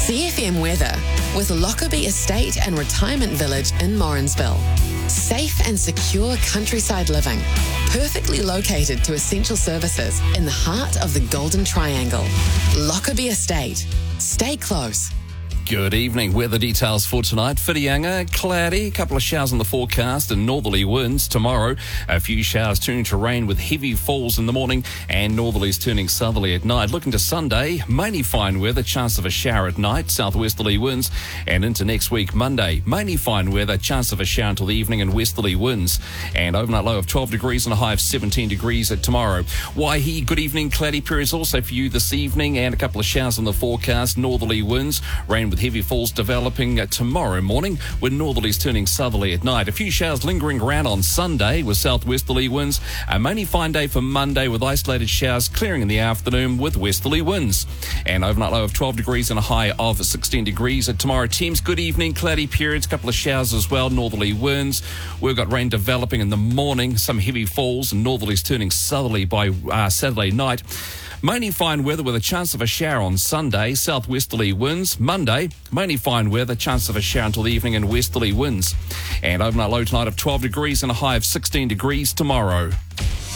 CFM weather with Lockerbie Estate and Retirement Village in Morrinsville. Safe and secure countryside living, perfectly located to essential services in the heart of the Golden Triangle. Lockerbie Estate. Stay close. Good evening. Weather details for tonight. Whitianga, cloudy, a couple of showers in the forecast and northerly winds. Tomorrow, a few showers turning to rain with heavy falls in the morning and northerlies turning southerly at night. Looking to Sunday, mainly fine weather, chance of a shower at night, southwesterly winds. And into next week, Monday, mainly fine weather, chance of a shower until the evening and westerly winds. And overnight low of 12 degrees and a high of 17 degrees at tomorrow. Waihi, good evening. Cloudy periods also for you this evening and a couple of showers in the forecast, northerly winds, rain with heavy falls developing tomorrow morning with northerlies turning southerly at night. A few showers lingering around on Sunday with southwesterly winds. A mainly fine day for Monday with isolated showers clearing in the afternoon with westerly winds. And overnight low of 12 degrees and a high of 16 degrees at tomorrow. Teams, good evening. Cloudy periods, a couple of showers as well, northerly winds. We've got rain developing in the morning, some heavy falls and northerlies turning southerly by Saturday night. Mainly fine weather with a chance of a shower on Sunday, southwesterly winds. Monday, mainly fine weather, chance of a shower until the evening and westerly winds. And overnight low tonight of 12 degrees and a high of 16 degrees tomorrow.